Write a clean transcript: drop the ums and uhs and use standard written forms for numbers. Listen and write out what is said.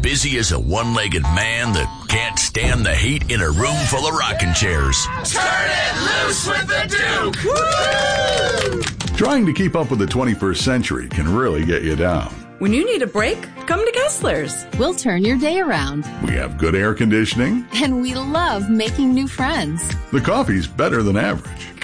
busy as a one-legged man that can't stand the heat in a room full of rocking chairs. Turn it loose with the Duke! Woo! Trying to keep up with the 21st century can really get you down. When you need a break, come to Kessler's. We'll turn your day around. We have good air conditioning. And we love making new friends. The coffee's better than average.